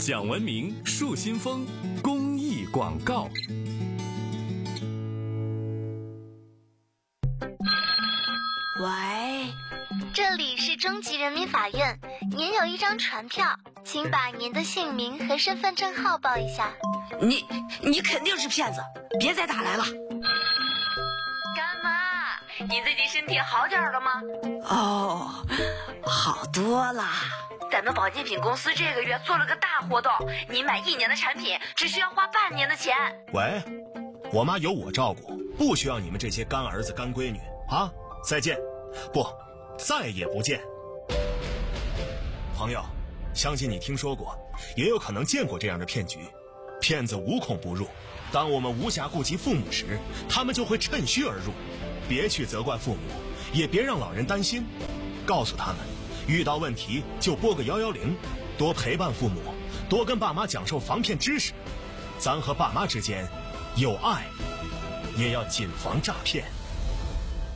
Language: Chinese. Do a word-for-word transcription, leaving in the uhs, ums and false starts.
讲文明树新风公益广告。 喂， 这里是中级人民法院，您有一张传票，请把您的姓名和身份证号报一下。 你你肯定是骗子，别再打来了。 干妈，你最近身体好点了吗？ 哦，好多了。 咱们保健品公司这个月做了个大活动，你买一年的产品只需要花半年的钱。 喂，我妈有我照顾，不需要你们这些干儿子干闺女啊！再见，不，再也不见。朋友，相信你听说过，也有可能见过这样的骗局。骗子无孔不入，当我们无暇顾及父母时，他们就会趁虚而入。别去责怪父母，也别让老人担心，告诉他们，遇到问题就拨个一一零，多陪伴父母，多跟爸妈讲授防骗知识。咱和爸妈之间有爱，也要谨防诈骗。